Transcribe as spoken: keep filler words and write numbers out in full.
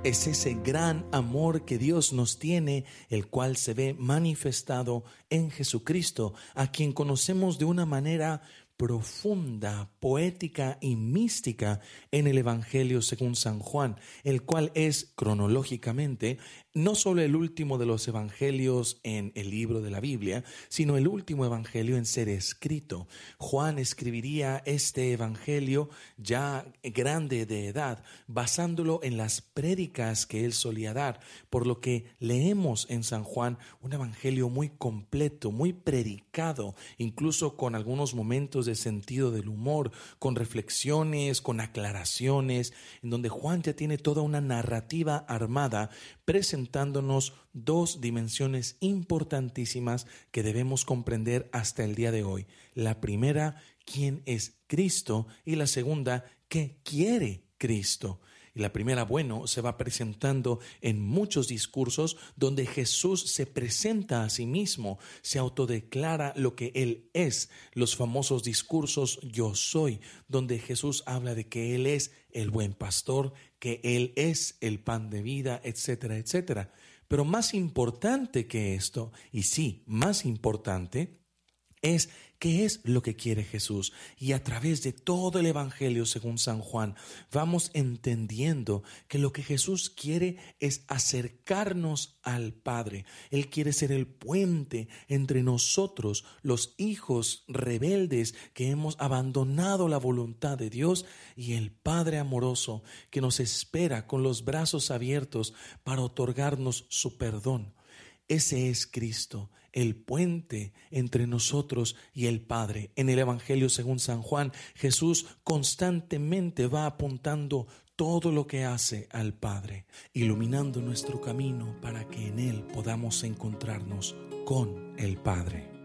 Es ese gran amor que Dios nos tiene, el cual se ve manifestado en Jesucristo, a quien conocemos de una manera profunda, poética y mística en el Evangelio según San Juan, el cual es cronológicamente no solo el último de los evangelios en el libro de la Biblia, sino el último evangelio en ser escrito. Juan escribiría este evangelio ya grande de edad, basándolo en las prédicas que él solía dar, por lo que leemos en San Juan un evangelio muy completo, muy predicado, incluso con algunos momentos de sentido del humor, con reflexiones, con aclaraciones, en donde Juan ya tiene toda una narrativa armada presentándonos dos dimensiones importantísimas que debemos comprender hasta el día de hoy. La primera, ¿quién es Cristo? Y la segunda, ¿qué quiere Cristo? Y la primera, bueno, se va presentando en muchos discursos donde Jesús se presenta a sí mismo, se autodeclara lo que Él es. Los famosos discursos Yo soy, donde Jesús habla de que Él es el buen pastor, que Él es el pan de vida, etcétera, etcétera. Pero más importante que esto, y sí, más importante, es qué es lo que quiere Jesús. Y a través de todo el Evangelio según San Juan vamos entendiendo que lo que Jesús quiere es acercarnos al Padre. Él quiere ser el puente entre nosotros, los hijos rebeldes que hemos abandonado la voluntad de Dios, y el Padre amoroso que nos espera con los brazos abiertos para otorgarnos su perdón. Ese es Cristo, el puente entre nosotros y el Padre. En el Evangelio según San Juan, Jesús constantemente va apuntando todo lo que hace al Padre, iluminando nuestro camino para que en Él podamos encontrarnos con el Padre.